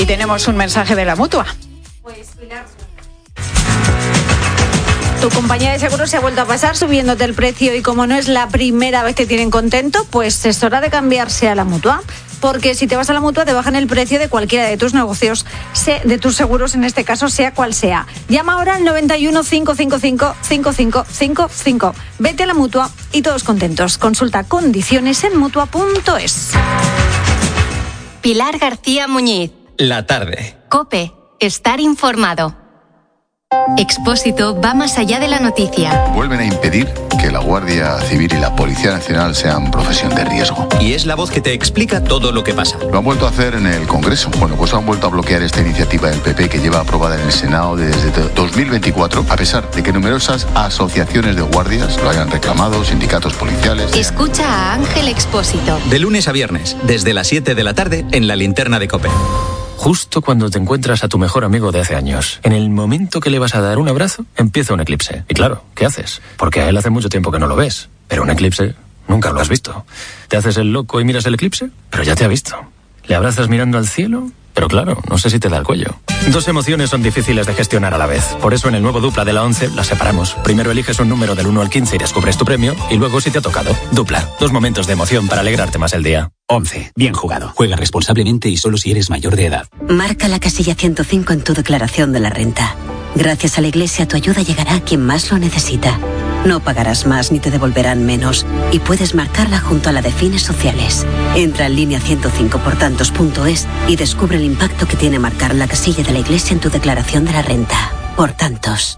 Y tenemos un mensaje de la Mutua. Pues Pilar, tu compañía de seguros se ha vuelto a pasar subiéndote el precio y como no es la primera vez que tienen contento, pues es hora de cambiarse a la Mutua. Porque si te vas a la Mutua te bajan el precio de cualquiera de tus negocios, de tus seguros en este caso, sea cual sea. Llama ahora al 91 555 5555. Vete a la Mutua y todos contentos. Consulta condiciones en Mutua.es. Pilar García Muñiz. La tarde. COPE. Estar informado. Expósito va más allá de la noticia. Vuelven a impedir que la Guardia Civil y la Policía Nacional sean profesión de riesgo. Y es la voz que te explica todo lo que pasa. Lo han vuelto a hacer en el Congreso. Bueno, pues han vuelto a bloquear esta iniciativa del PP que lleva aprobada en el Senado desde 2024, a pesar de que numerosas asociaciones de guardias lo hayan reclamado, sindicatos policiales. Escucha a Ángel Expósito. De lunes a viernes, desde las 7 de la tarde, en la linterna de COPE. Justo cuando te encuentras a tu mejor amigo de hace años, en el momento que le vas a dar un abrazo, empieza un eclipse. Y claro, ¿qué haces? Porque a él hace mucho tiempo que no lo ves. Pero un eclipse nunca lo has visto. Te haces el loco y miras el eclipse, pero ya te ha visto. Le abrazas mirando al cielo, pero claro, no sé si te da el cuello. Dos emociones son difíciles de gestionar a la vez. Por eso en el nuevo Dupla de la 11 las separamos. Primero eliges un número del 1 al 15 y descubres tu premio, y luego si te ha tocado. Dupla. Dos momentos de emoción para alegrarte más el día. 11. Bien jugado. Juega responsablemente y solo si eres mayor de edad. Marca la casilla 105 en tu declaración de la renta. Gracias a la Iglesia tu ayuda llegará a quien más lo necesita. No pagarás más ni te devolverán menos y puedes marcarla junto a la de fines sociales. Entra en línea 105portantos.es y descubre el impacto que tiene marcar la casilla de la Iglesia en tu declaración de la renta. Por tantos.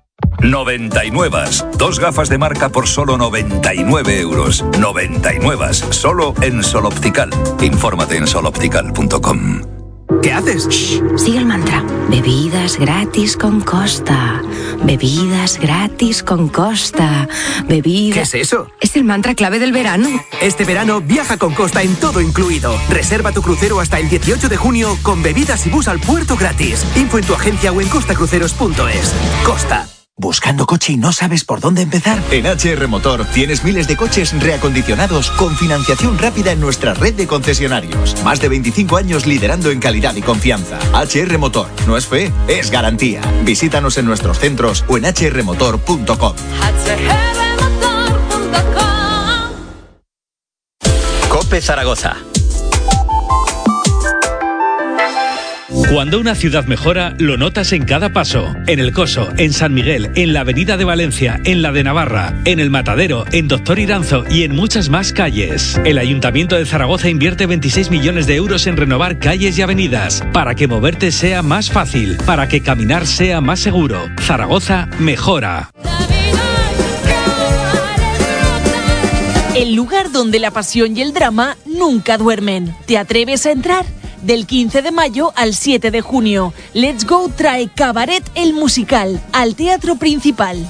99. Dos gafas de marca por solo 99 euros. 99. Solo en Sol Optical. Infórmate en soloptical.com. ¿Qué haces? Shh, sigue el mantra. Bebidas gratis con Costa. Bebidas gratis con Costa. Bebidas... ¿Qué es eso? Es el mantra clave del verano. Este verano viaja con Costa en todo incluido. Reserva tu crucero hasta el 18 de junio con bebidas y bus al puerto gratis. Info en tu agencia o en costacruceros.es. Costa. ¿Buscando coche y no sabes por dónde empezar? En HR Motor tienes miles de coches reacondicionados con financiación rápida en nuestra red de concesionarios. Más de 25 años liderando en calidad y confianza. HR Motor. No es fe, es garantía. Visítanos en nuestros centros o en hrmotor.com. COPE Zaragoza. Cuando una ciudad mejora, lo notas en cada paso. En El Coso, en San Miguel, en la Avenida de Valencia, en la de Navarra, en El Matadero, en Doctor Iranzo y en muchas más calles. El Ayuntamiento de Zaragoza invierte 26 millones de euros en renovar calles y avenidas para que moverte sea más fácil, para que caminar sea más seguro. Zaragoza mejora. El lugar donde la pasión y el drama nunca duermen. ¿Te atreves a entrar? Del 15 de mayo al 7 de junio, Let's Go trae Cabaret el musical al Teatro Principal.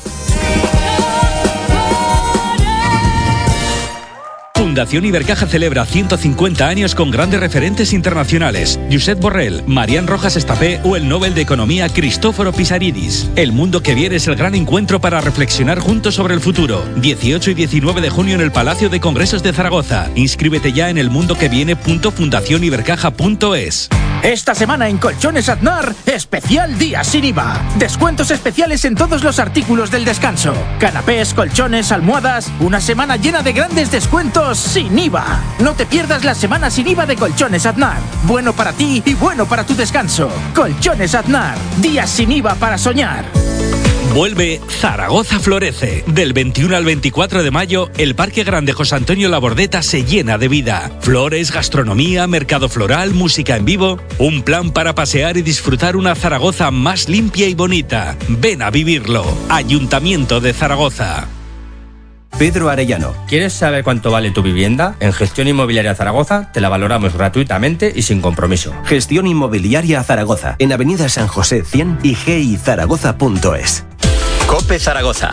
Fundación Ibercaja celebra 150 años con grandes referentes internacionales. Josep Borrell, Marián Rojas Estapé o el Nobel de Economía Cristóforo Pisaridis. El mundo que viene es el gran encuentro para reflexionar juntos sobre el futuro. 18 y 19 de junio en el Palacio de Congresos de Zaragoza. Inscríbete ya en elmundoqueviene.fundacionibercaja.es. Esta semana en Colchones Aznar, especial día sin IVA. Descuentos especiales en todos los artículos del descanso. Canapés, colchones, almohadas. Una semana llena de grandes descuentos sin IVA. No te pierdas la semana sin IVA de Colchones Aznar. Bueno para ti y bueno para tu descanso. Colchones Aznar. Días sin IVA para soñar. Vuelve Zaragoza Florece. Del 21 al 24 de mayo, el Parque Grande José Antonio Labordeta se llena de vida. Flores, gastronomía, mercado floral, música en vivo. Un plan para pasear y disfrutar una Zaragoza más limpia y bonita. Ven a vivirlo. Ayuntamiento de Zaragoza. Pedro Arellano. ¿Quieres saber cuánto vale tu vivienda? En Gestión Inmobiliaria Zaragoza te la valoramos gratuitamente y sin compromiso. Gestión Inmobiliaria Zaragoza, en Avenida San José 100 y gizaragoza.es. COPE Zaragoza.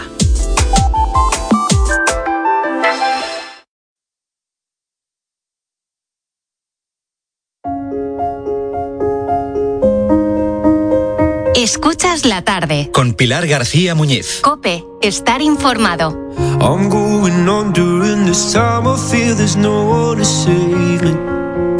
Escuchas la tarde. Con Pilar García Muñiz. COPE. Estar informado. I'm going on during this time. I feel there's no one to save me.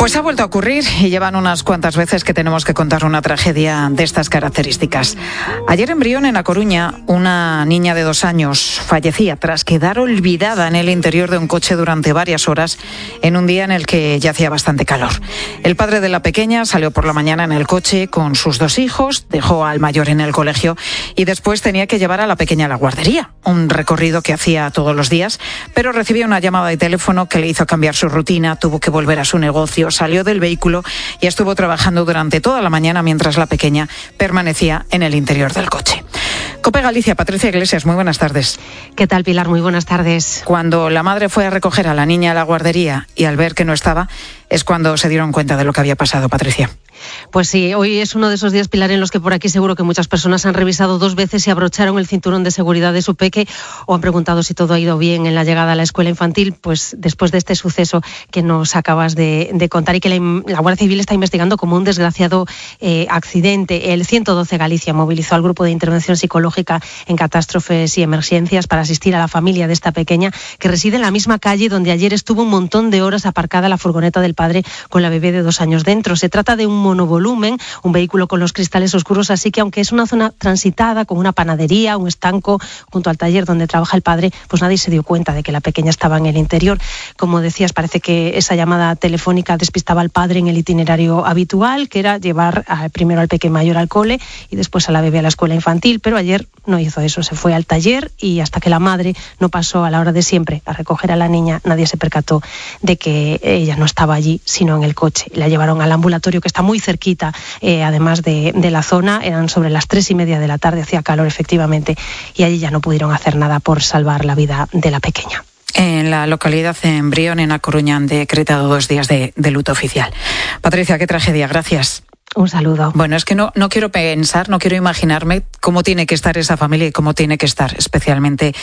Pues ha vuelto a ocurrir y llevan unas cuantas veces que tenemos que contar una tragedia de estas características. Ayer en Brión, en A Coruña, una niña de 2 años fallecía tras quedar olvidada en el interior de un coche durante varias horas en un día en el que ya hacía bastante calor. El padre de la pequeña salió por la mañana en el coche con sus 2 hijos, dejó al mayor en el colegio y después tenía que llevar a la pequeña a la guardería, un recorrido que hacía todos los días, pero recibió una llamada de teléfono que le hizo cambiar su rutina, tuvo que volver a su negocio, salió del vehículo y estuvo trabajando durante toda la mañana mientras la pequeña permanecía en el interior del coche. COPE Galicia, Patricia Iglesias, muy buenas tardes. ¿Qué tal, Pilar? Muy buenas tardes. Cuando la madre fue a recoger a la niña a la guardería y al ver que no estaba, es cuando se dieron cuenta de lo que había pasado, Patricia. Pues sí, hoy es uno de esos días, Pilar, en los que por aquí seguro que muchas personas han revisado 2 veces si abrocharon el cinturón de seguridad de su peque o han preguntado si todo ha ido bien en la llegada a la escuela infantil, pues después de este suceso que nos acabas de contar y que la Guardia Civil está investigando como un desgraciado accidente. El 112 Galicia movilizó al grupo de intervención psicológica en catástrofes y emergencias para asistir a la familia de esta pequeña que reside en la misma calle donde ayer estuvo un montón de horas aparcada la furgoneta del padre con la bebé de 2 años dentro. Se trata de un monovolumen, un vehículo con los cristales oscuros, así que aunque es una zona transitada con una panadería, un estanco junto al taller donde trabaja el padre, pues nadie se dio cuenta de que la pequeña estaba en el interior. Como decías, parece que esa llamada telefónica despistaba al padre en el itinerario habitual, que era llevar primero al pequeño mayor al cole y después a la bebé a la escuela infantil, pero ayer no hizo eso, se fue al taller y hasta que la madre no pasó a la hora de siempre a recoger a la niña, nadie se percató de que ella no estaba allí, sino en el coche. La llevaron al ambulatorio que está muy cerquita, además de la zona, eran sobre las 3:30 de la tarde, hacía calor efectivamente, y allí ya no pudieron hacer nada por salvar la vida de la pequeña. En la localidad, en Brión, en A Coruña, han decretado 2 días de luto oficial. Patricia, qué tragedia, gracias. Un saludo. Bueno, es que no quiero pensar, no quiero imaginarme cómo tiene que estar esa familia y cómo tiene que estar especialmente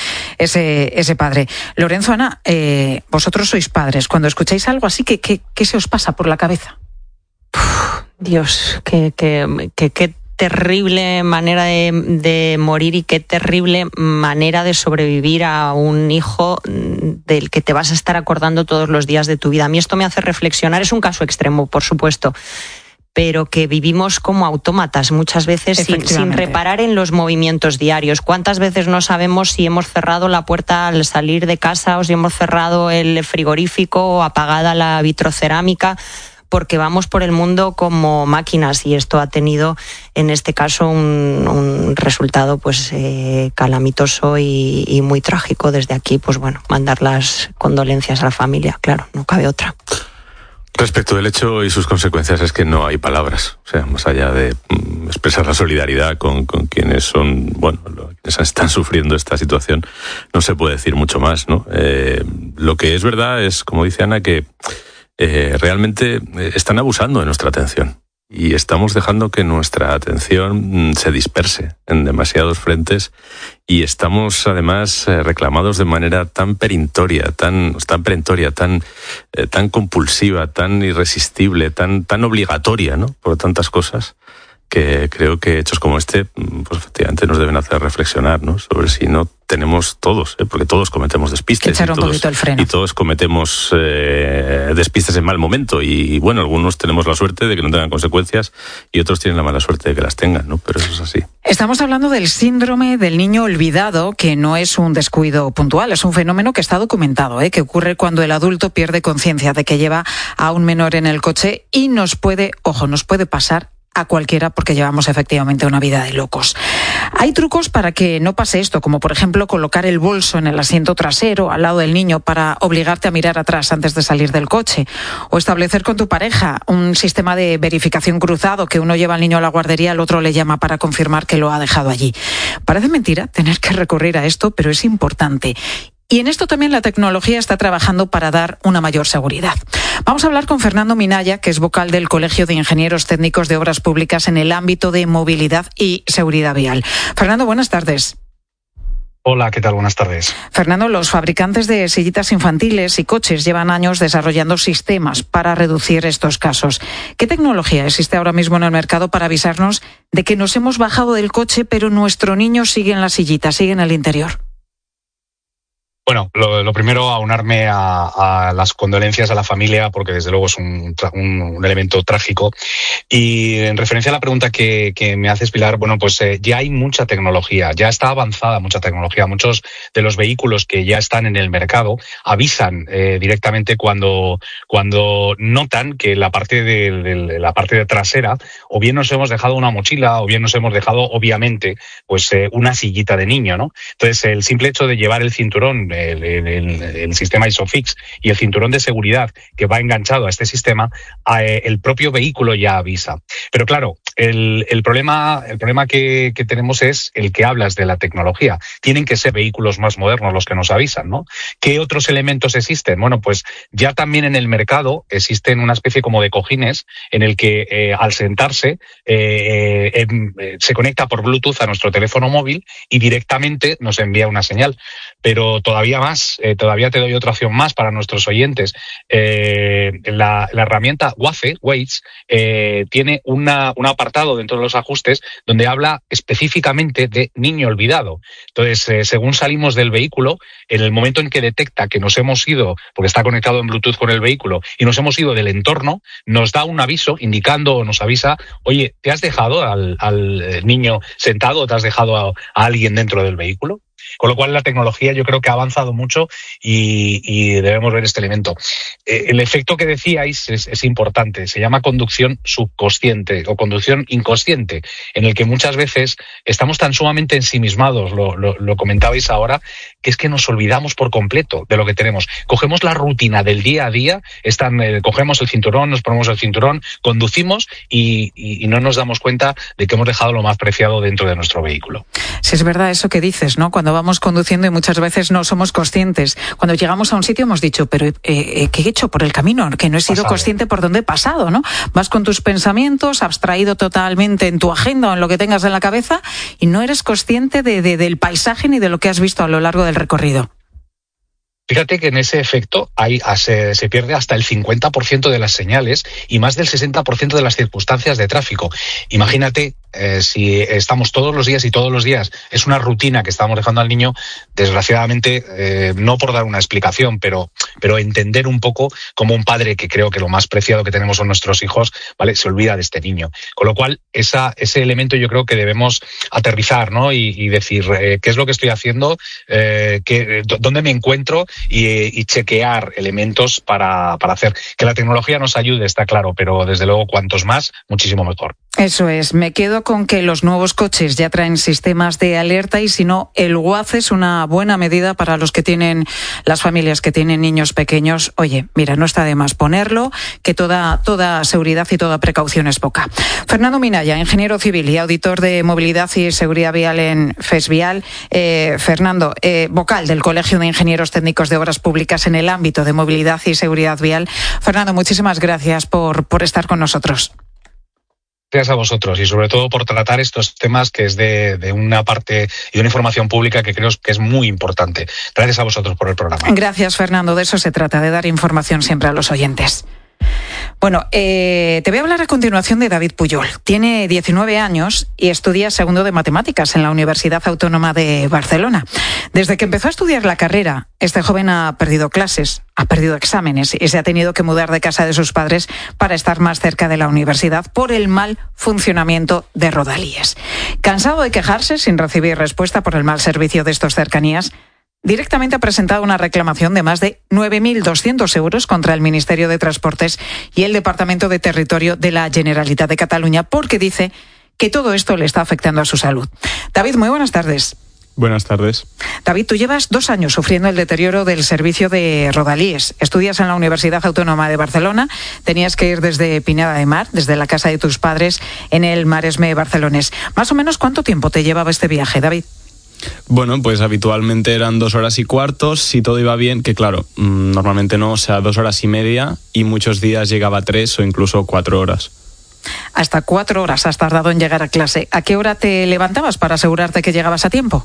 ese padre. Lorenzo, Ana, vosotros sois padres. Cuando escucháis algo así, ¿qué se os pasa por la cabeza? Dios, qué terrible manera de morir y qué terrible manera de sobrevivir a un hijo del que te vas a estar acordando todos los días de tu vida. A mí esto me hace reflexionar, es un caso extremo, por supuesto, pero que vivimos como autómatas muchas veces sin reparar en los movimientos diarios. ¿Cuántas veces no sabemos si hemos cerrado la puerta al salir de casa o si hemos cerrado el frigorífico o apagada la vitrocerámica? Porque vamos por el mundo como máquinas y esto ha tenido en este caso un resultado pues calamitoso y muy trágico. Desde aquí, pues bueno, mandar las condolencias a la familia, claro, no cabe otra. Respecto del hecho y sus consecuencias es que no hay palabras, o sea, más allá de expresar la solidaridad con quienes son, bueno, quienes están sufriendo esta situación, no se puede decir mucho más, ¿no? Lo que es verdad es, como dice Ana, que realmente están abusando de nuestra atención y estamos dejando que nuestra atención se disperse en demasiados frentes y estamos además reclamados de manera tan perentoria, tan compulsiva, tan irresistible, tan obligatoria, ¿no? Por tantas cosas, que creo que hechos como este, pues efectivamente nos deben hacer reflexionar, ¿no? Sobre si no tenemos todos, porque todos cometemos despistes. Echar un poquito el freno. Y todos cometemos despistes en mal momento. Y bueno, algunos tenemos la suerte de que no tengan consecuencias y otros tienen la mala suerte de que las tengan, ¿no? Pero eso es así. Estamos hablando del síndrome del niño olvidado, que no es un descuido puntual, es un fenómeno que está documentado, que ocurre cuando el adulto pierde conciencia de que lleva a un menor en el coche y nos puede pasar a cualquiera porque llevamos efectivamente una vida de locos. Hay trucos para que no pase esto, como por ejemplo colocar el bolso en el asiento trasero al lado del niño para obligarte a mirar atrás antes de salir del coche, o establecer con tu pareja un sistema de verificación cruzado, que uno lleva al niño a la guardería, el otro le llama para confirmar que lo ha dejado allí. Parece mentira tener que recurrir a esto, pero es importante. Y en esto también la tecnología está trabajando para dar una mayor seguridad. Vamos a hablar con Fernando Minaya, que es vocal del Colegio de Ingenieros Técnicos de Obras Públicas en el ámbito de movilidad y seguridad vial. Fernando, buenas tardes. Hola, ¿qué tal? Buenas tardes. Fernando, los fabricantes de sillitas infantiles y coches llevan años desarrollando sistemas para reducir estos casos. ¿Qué tecnología existe ahora mismo en el mercado para avisarnos de que nos hemos bajado del coche pero nuestro niño sigue en la sillita, sigue en el interior? Bueno, lo primero, aunarme a las condolencias a la familia, porque desde luego es un elemento trágico. Y en referencia a la pregunta que me haces, Pilar, bueno, pues ya hay mucha tecnología, ya está avanzada mucha tecnología. Muchos de los vehículos que ya están en el mercado avisan directamente cuando notan que la parte de trasera, o bien nos hemos dejado una mochila, o bien nos hemos dejado, obviamente, pues una sillita de niño, ¿no? Entonces, el simple hecho de llevar el cinturón, el sistema ISOFIX y el cinturón de seguridad que va enganchado a este sistema, el propio vehículo ya avisa. Pero claro, el problema que tenemos es el que hablas de la tecnología. Tienen que ser vehículos más modernos los que nos avisan, ¿no? ¿Qué otros elementos existen? Bueno, pues ya también en el mercado existen una especie como de cojines en el que al sentarse se conecta por Bluetooth a nuestro teléfono móvil y directamente nos envía una señal. Pero todavía más, todavía te doy otra opción más para nuestros oyentes. La herramienta Waze tiene un apartado dentro de los ajustes donde habla específicamente de niño olvidado. Entonces, según salimos del vehículo, en el momento en que detecta que nos hemos ido, porque está conectado en Bluetooth con el vehículo, y nos hemos ido del entorno, nos da un aviso indicando o nos avisa, oye, ¿te has dejado al niño sentado o te has dejado a alguien dentro del vehículo? Con lo cual la tecnología yo creo que ha avanzado mucho y debemos ver este elemento. El efecto que decíais es importante, se llama conducción subconsciente o conducción inconsciente, en el que muchas veces estamos tan sumamente ensimismados, lo comentabais ahora, que es que nos olvidamos por completo de lo que tenemos. Cogemos la rutina del día a día, cogemos el cinturón, nos ponemos el cinturón, conducimos y no nos damos cuenta de que hemos dejado lo más preciado dentro de nuestro vehículo. Sí, es verdad eso que dices, ¿no? Cuando vamos conduciendo y muchas veces no somos conscientes. Cuando llegamos a un sitio hemos dicho, pero ¿qué he hecho por el camino? Que no he sido consciente por dónde he pasado, ¿no? Vas con tus pensamientos, abstraído totalmente en tu agenda o en lo que tengas en la cabeza y no eres consciente del paisaje ni de lo que has visto a lo largo del recorrido. Fíjate que en ese efecto se pierde hasta el 50% de las señales y más del 60% de las circunstancias de tráfico. Imagínate si estamos todos los días es una rutina que estamos dejando al niño, desgraciadamente, no por dar una explicación, pero entender un poco como un padre, que creo que lo más preciado que tenemos son nuestros hijos, ¿vale? Se olvida de este niño. Con lo cual, ese elemento yo creo que debemos aterrizar, ¿no? Y decir, ¿qué es lo que estoy haciendo? ¿Dónde me encuentro? Y chequear elementos para hacer que la tecnología nos ayude, está claro, pero desde luego cuantos más, muchísimo mejor. Eso es, me quedo con que los nuevos coches ya traen sistemas de alerta y si no, el Waze es una buena medida para las familias que tienen niños pequeños. Oye, mira, no está de más ponerlo, que toda seguridad y toda precaución es poca. Fernando Minaya, ingeniero civil y auditor de movilidad y seguridad vial en FESVial. Fernando, vocal del Colegio de Ingenieros Técnicos de Obras Públicas en el ámbito de movilidad y seguridad vial. Fernando, muchísimas gracias por estar con nosotros. Gracias a vosotros y sobre todo por tratar estos temas que es de una parte y de una información pública que creo que es muy importante. Gracias a vosotros por el programa. Gracias, Fernando. De eso se trata, de dar información siempre a los oyentes. Bueno, te voy a hablar a continuación de David Pujol. Tiene 19 años y estudia segundo de matemáticas en la Universidad Autónoma de Barcelona. Desde que empezó a estudiar la carrera, este joven ha perdido clases, ha perdido exámenes y se ha tenido que mudar de casa de sus padres para estar más cerca de la universidad por el mal funcionamiento de Rodalies. Cansado de quejarse sin recibir respuesta por el mal servicio de estos cercanías, directamente ha presentado una reclamación de más de 9.200 euros contra el Ministerio de Transportes y el Departamento de Territorio de la Generalitat de Cataluña porque dice que todo esto le está afectando a su salud. David, muy buenas tardes. Buenas tardes. David, tú llevas 2 años sufriendo el deterioro del servicio de Rodalies. Estudias en la Universidad Autónoma de Barcelona. Tenías que ir desde Pineda de Mar, desde la casa de tus padres, en el Maresme barcelonés. Más o menos, ¿cuánto tiempo te llevaba este viaje, David? Bueno, pues habitualmente eran 2 horas y cuarto, si todo iba bien, que claro, normalmente no, o sea, 2 horas y media y muchos días llegaba a 3 o incluso 4 horas. Hasta 4 horas has tardado en llegar a clase. ¿A qué hora te levantabas para asegurarte que llegabas a tiempo?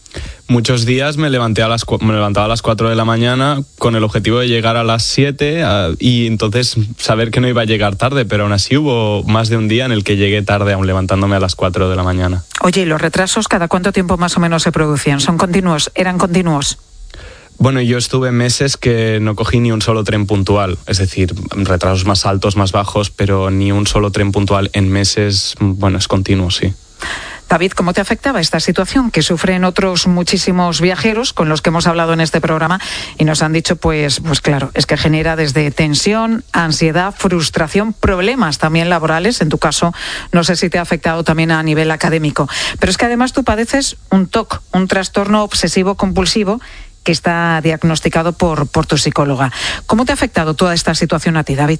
Muchos días me levantaba a las 4 de la mañana con el objetivo de llegar a las 7 y entonces saber que no iba a llegar tarde, pero aún así hubo más de un día en el que llegué tarde, aún levantándome a las 4 de la mañana. Oye, ¿y los retrasos cada cuánto tiempo más o menos se producían? ¿Son continuos? ¿Eran continuos? Bueno, yo estuve meses que no cogí ni un solo tren puntual, es decir, retrasos más altos, más bajos, pero ni un solo tren puntual en meses, bueno, es continuo, sí. David, ¿cómo te afectaba esta situación que sufren otros muchísimos viajeros con los que hemos hablado en este programa y nos han dicho, pues claro, es que genera desde tensión, ansiedad, frustración, problemas también laborales? En tu caso, no sé si te ha afectado también a nivel académico, pero es que además tú padeces un TOC, un trastorno obsesivo compulsivo, que está diagnosticado por tu psicóloga. ¿Cómo te ha afectado toda esta situación a ti, David?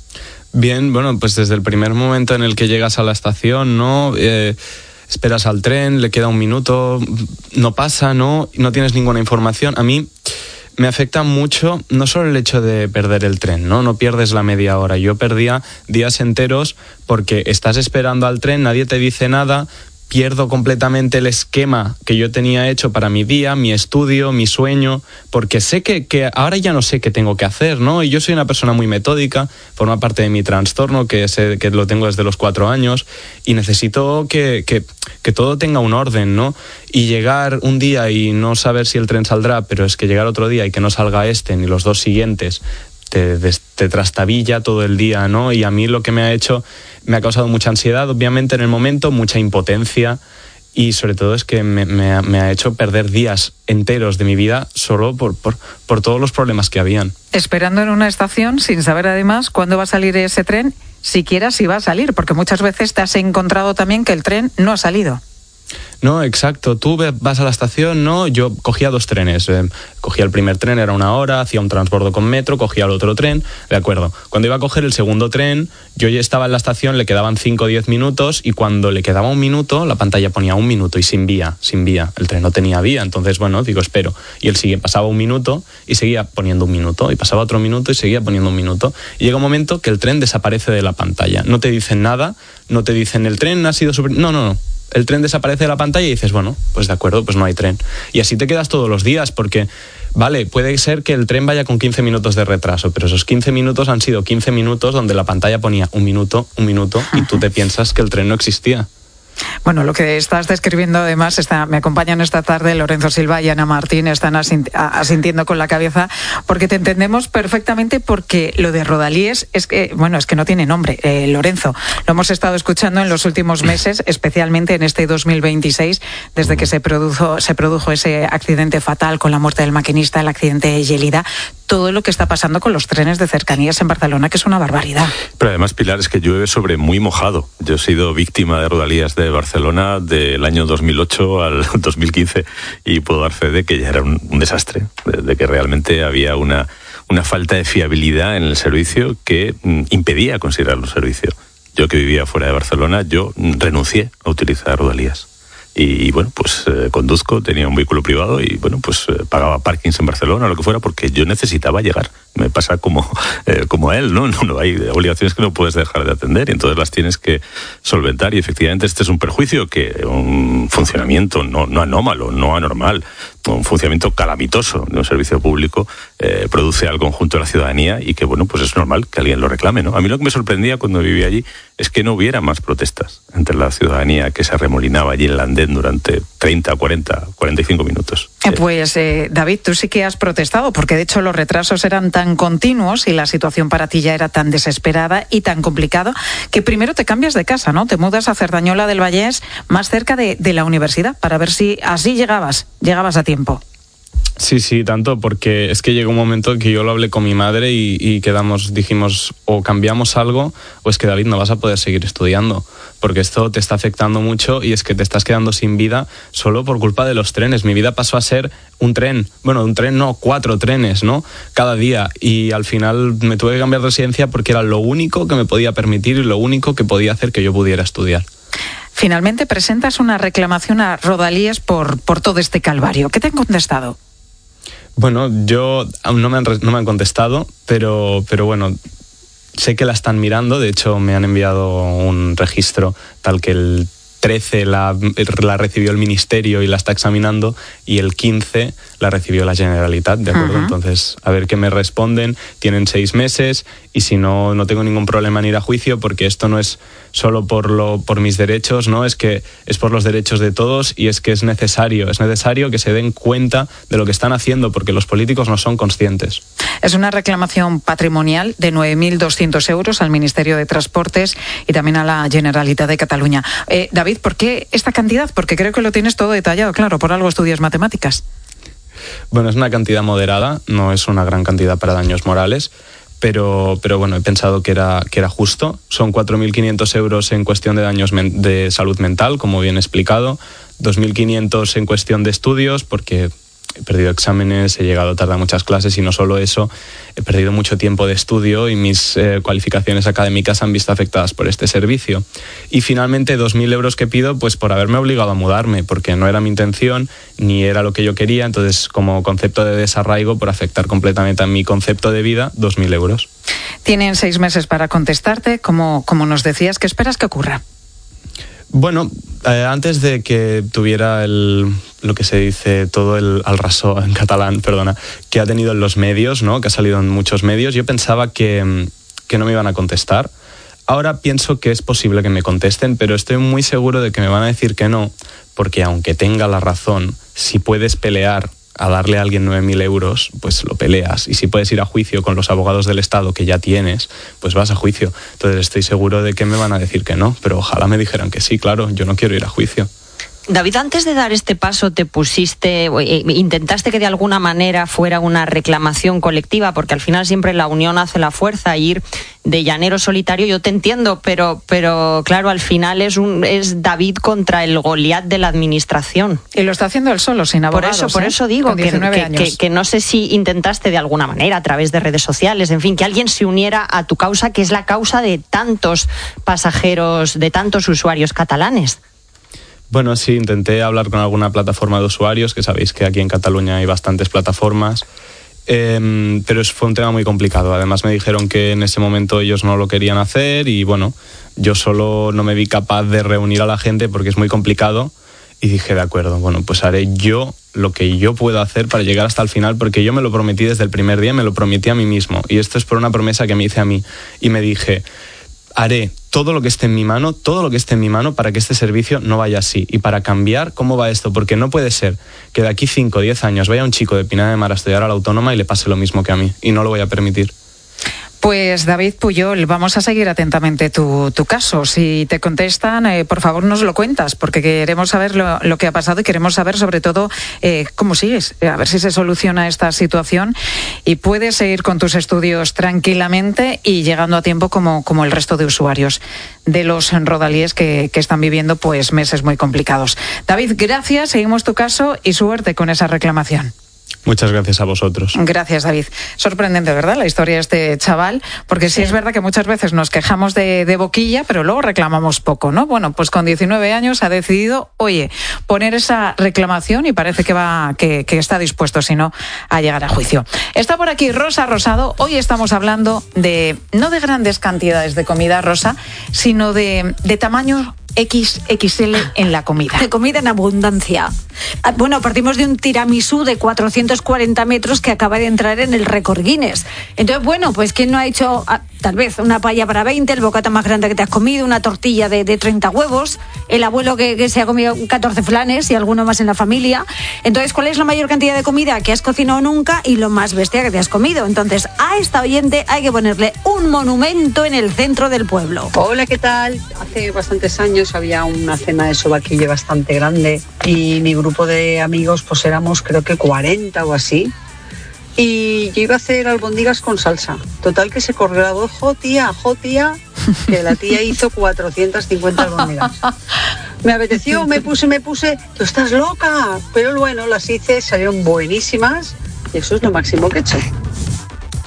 Bien, bueno, pues desde el primer momento en el que llegas a la estación, ¿no? Esperas al tren, le queda un minuto, no pasa, no tienes ninguna información. A mí me afecta mucho no solo el hecho de perder el tren, no pierdes la media hora. Yo perdía días enteros porque estás esperando al tren, nadie te dice nada, pierdo completamente el esquema que yo tenía hecho para mi día, mi estudio, mi sueño, porque sé que ahora ya no sé qué tengo que hacer, ¿no? Y yo soy una persona muy metódica, forma parte de mi trastorno, que lo tengo desde los 4 años, y necesito que todo tenga un orden, ¿no? Y llegar un día y no saber si el tren saldrá, pero es que llegar otro día y que no salga ni los 2 siguientes, te trastabilla todo el día, ¿no? Y a mí lo que me ha causado mucha ansiedad, obviamente, en el momento, mucha impotencia, y sobre todo es que me ha hecho perder días enteros de mi vida solo por todos los problemas que habían. Esperando en una estación sin saber además cuándo va a salir ese tren, siquiera si va a salir, porque muchas veces te has encontrado también que el tren no ha salido. No, exacto. Tú vas a la estación, ¿no? Yo cogía 2 trenes. Cogía el primer tren, era 1 hora, hacía un transbordo con metro, cogía el otro tren, de acuerdo. Cuando iba a coger el segundo tren, yo ya estaba en la estación, le quedaban 5 o 10 minutos, y cuando le quedaba 1 minuto, la pantalla ponía 1 minuto y sin vía. El tren no tenía vía, entonces, bueno, digo, espero. Y él pasaba 1 minuto y seguía poniendo 1 minuto, y pasaba otro minuto y seguía poniendo 1 minuto. Y llega un momento que el tren desaparece de la pantalla. No te dicen nada, no te dicen el tren ha sido super... No. El tren desaparece de la pantalla y dices, bueno, pues de acuerdo, pues no hay tren. Y así te quedas todos los días porque, vale, puede ser que el tren vaya con 15 minutos de retraso, pero esos 15 minutos han sido 15 minutos donde la pantalla ponía 1 minuto, y tú te piensas que el tren no existía. Bueno, lo que estás describiendo además, me acompañan esta tarde Lorenzo Silva y Ana Martín, están asintiendo con la cabeza, porque te entendemos perfectamente, porque lo de Rodalies es que no tiene nombre, Lorenzo. Lo hemos estado escuchando en los últimos meses, especialmente en este 2026, desde que se produjo ese accidente fatal con la muerte del maquinista, el accidente de Lleida, todo lo que está pasando con los trenes de cercanías en Barcelona, que es una barbaridad. Pero además, Pilar, es que llueve sobre muy mojado. Yo he sido víctima de Rodalías de Barcelona del año 2008 al 2015 y puedo dar fe de que ya era un desastre, de que realmente había una falta de fiabilidad en el servicio que impedía considerarlo servicio. Yo, que vivía fuera de Barcelona, yo renuncié a utilizar Rodalías. Y bueno, pues conduzco, tenía un vehículo privado y bueno, pues pagaba parkings en Barcelona o lo que fuera porque yo necesitaba llegar. Me pasa como a él, ¿no? No hay obligaciones que no puedes dejar de atender y entonces las tienes que solventar, y efectivamente este es un perjuicio que un funcionamiento no anómalo, no anormal, un funcionamiento calamitoso de un servicio público produce al conjunto de la ciudadanía y que bueno, pues es normal que alguien lo reclame, ¿no? A mí lo que me sorprendía cuando vivía allí es que no hubiera más protestas entre la ciudadanía que se arremolinaba allí en el andén durante 30, 40, 45 minutos. Pues David, tú sí que has protestado, porque de hecho los retrasos eran tan continuos y la situación para ti ya era tan desesperada y tan complicado que primero te cambias de casa, ¿no? Te mudas a Cerdañola del Vallès, más cerca de la universidad, para ver si así llegabas a tiempo. Sí, tanto, porque es que llegó un momento que yo lo hablé con mi madre y dijimos, o cambiamos algo, o es que, David, no vas a poder seguir estudiando, porque esto te está afectando mucho y es que te estás quedando sin vida solo por culpa de los trenes. Mi vida pasó a ser un tren, 4 trenes, ¿no? Cada día, y al final me tuve que cambiar de residencia porque era lo único que me podía permitir y lo único que podía hacer que yo pudiera estudiar. Finalmente presentas una reclamación a Rodalies por todo este calvario. ¿Qué te han contestado? Bueno, yo no me han contestado, pero bueno, sé que la están mirando. De hecho, me han enviado un registro tal que el 13 la recibió el Ministerio y la está examinando, y el 15 la recibió la Generalitat, ¿de acuerdo? Entonces, a ver qué me responden. Tienen 6 meses y si no, no tengo ningún problema en ir a juicio, porque esto no es solo por mis derechos, ¿no? Es que es por los derechos de todos, y es que es necesario que se den cuenta de lo que están haciendo, porque los políticos no son conscientes. Es una reclamación patrimonial de 9.200 euros al Ministerio de Transportes y también a la Generalitat de Cataluña. David, ¿por qué esta cantidad? Porque creo que lo tienes todo detallado, claro, por algo estudias matemáticas. Bueno, es una cantidad moderada, no es una gran cantidad para daños morales, pero bueno, he pensado que era justo. Son 4.500 euros en cuestión de daños de salud mental, como bien he explicado, 2.500 en cuestión de estudios, porque he perdido exámenes, he llegado tarde a muchas clases, y no solo eso, he perdido mucho tiempo de estudio y mis cualificaciones académicas se han visto afectadas por este servicio. Y finalmente 2.000 euros que pido pues por haberme obligado a mudarme, porque no era mi intención ni era lo que yo quería. Entonces, como concepto de desarraigo, por afectar completamente a mi concepto de vida, 2.000 euros. Tienen 6 meses para contestarte, como nos decías. ¿Qué esperas que ocurra? Bueno, antes de que tuviera lo que se dice todo el raso en catalán, perdona, que ha tenido en los medios, ¿no? Que ha salido en muchos medios, yo pensaba que no me iban a contestar. Ahora pienso que es posible que me contesten, pero estoy muy seguro de que me van a decir que no, porque aunque tenga la razón, si puedes pelear a darle a alguien 9.000 euros, pues lo peleas. Y si puedes ir a juicio con los abogados del Estado que ya tienes, pues vas a juicio. Entonces estoy seguro de que me van a decir que no, pero ojalá me dijeran que sí, claro, yo no quiero ir a juicio. David, antes de dar este paso intentaste que de alguna manera fuera una reclamación colectiva, porque al final siempre la unión hace la fuerza, ir de llanero solitario, yo te entiendo, pero claro, al final es David contra el Goliat de la administración. Y lo está haciendo él solo, sin abogados. Por eso digo que no sé si intentaste de alguna manera, a través de redes sociales, en fin, que alguien se uniera a tu causa, que es la causa de tantos pasajeros, de tantos usuarios catalanes. Bueno, sí, intenté hablar con alguna plataforma de usuarios, que sabéis que aquí en Cataluña hay bastantes plataformas, pero fue un tema muy complicado. Además me dijeron que en ese momento ellos no lo querían hacer y bueno, yo solo no me vi capaz de reunir a la gente porque es muy complicado y dije, de acuerdo, bueno, pues haré yo lo que yo puedo hacer para llegar hasta el final, porque yo me lo prometí desde el primer día, me lo prometí a mí mismo, y esto es por una promesa que me hice a mí, y me dije, haré todo lo que esté en mi mano para que este servicio no vaya así y para cambiar cómo va esto, porque no puede ser que de aquí 5 o 10 años vaya un chico de Pineda de Mar a estudiar a la Autónoma y le pase lo mismo que a mí, y no lo voy a permitir. Pues David Puyol, vamos a seguir atentamente tu caso. Si te contestan, por favor nos lo cuentas, porque queremos saber lo que ha pasado y queremos saber sobre todo cómo sigues, a ver si se soluciona esta situación y puedes seguir con tus estudios tranquilamente y llegando a tiempo como el resto de usuarios de los rodalíes que están viviendo pues meses muy complicados. David, gracias, seguimos tu caso y suerte con esa reclamación. Muchas gracias a vosotros. Gracias, David. Sorprendente, ¿verdad?, la historia de este chaval, porque sí es verdad que muchas veces nos quejamos de boquilla, pero luego reclamamos poco, ¿no? Bueno, pues con 19 años ha decidido, poner esa reclamación y parece que está dispuesto, si no, a llegar a juicio. Está por aquí Rosa Rosado. Hoy estamos hablando no de grandes cantidades de comida, Rosa, sino de tamaño XXL en la comida. De comida en abundancia. Bueno, partimos de un tiramisú de 440 metros que acaba de entrar en el récord Guinness. Entonces, bueno, pues ¿quién no ha hecho tal vez una paella para 20, el bocata más grande que te has comido, una tortilla de 30 huevos, el abuelo que se ha comido 14 flanes y alguno más en la familia? Entonces, ¿cuál es la mayor cantidad de comida que has cocinado nunca y lo más bestia que te has comido? Entonces, a esta oyente hay que ponerle un monumento en el centro del pueblo. Hola, ¿qué tal? Hace bastantes años había una cena de sobaquillo bastante grande y mi grupo de amigos pues éramos creo que 40 o así, y yo iba a hacer albóndigas con salsa. Total que se corrió la voz, jo tía, que la tía hizo 450 albóndigas. Me apeteció, me puse, tú estás loca, pero bueno, las hice, salieron buenísimas y eso es lo máximo que he hecho.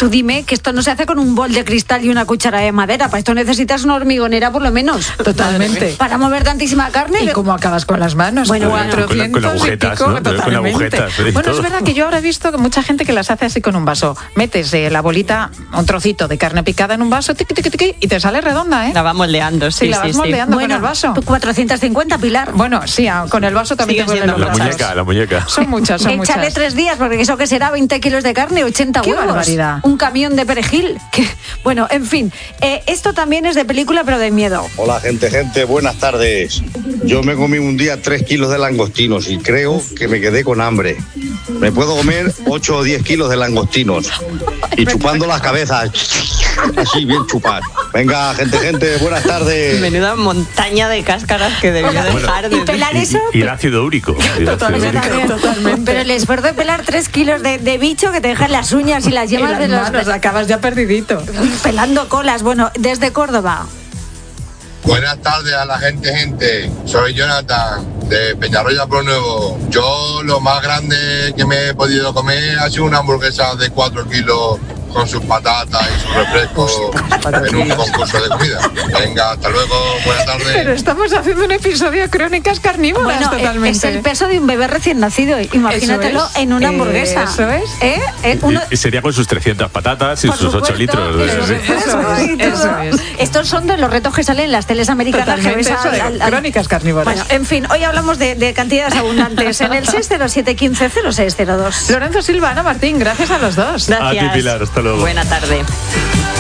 tú dime que esto no se hace con un bol de cristal y una cuchara de madera. Para esto necesitas una hormigonera por lo menos. Totalmente. Para mover tantísima carne. ¿Y cómo acabas con las manos? Bueno, 400 con agujetas, y pico, ¿no? totalmente. Con agujetas, bueno, todo. es verdad que yo ahora he visto que mucha gente que las hace así con un vaso. Metes la bolita, un trocito de carne picada en un vaso, tiqui, tiqui, tiqui, y te sale redonda, ¿eh? La va moldeando, sí, la vas moldeando con el vaso. 450, Pilar. Bueno, sí, con el vaso también Sigue te vuelven siendo locos. La muñeca. Son muchas. Échale 3 días, porque eso que será 20 kilos de carne, 80 ¡Qué huevos. barbaridad! Un camión de perejil. Bueno, en fin, esto también es de película, pero de miedo. Hola, gente, buenas tardes. Yo me comí un día 3 kilos de langostinos y creo que me quedé con hambre. Me puedo comer 8 o 10 kilos de langostinos y chupando las cabezas, así bien chupar. Venga, gente, buenas tardes. Menuda montaña de cáscaras que debió dejar de... Y pelar eso... Y el ácido úrico. Totalmente. Pero el esfuerzo de pelar 3 kilos de bicho que te dejan las uñas y las yemas de los manos, acabas ya perdidito. Pelando colas. Bueno, desde Córdoba. Buenas tardes a la gente. Soy Jonathan de Peñarroya Pro Nuevo. Yo lo más grande que me he podido comer ha sido una hamburguesa de 4 kilos con sus patatas y sus refrescos en un concurso de comida. Venga, hasta luego, buenas tardes. Pero estamos haciendo un episodio de Crónicas Carnívoras. Bueno, totalmente. es el peso de un bebé recién nacido. Imagínatelo en una hamburguesa. Eso es. Y sería con sus 300 patatas y Por sus 8 supuesto, litros. Eso es. Estos son de los retos que salen en las teles americanas. Que ves Crónicas Carnívoras. Bueno, en fin, hoy hablamos de cantidades abundantes. En el 607 15 0602. Lorenzo Silva, Ana Martín, gracias a los dos. Gracias. A ti, Pilar, hasta luego. Buena tarde.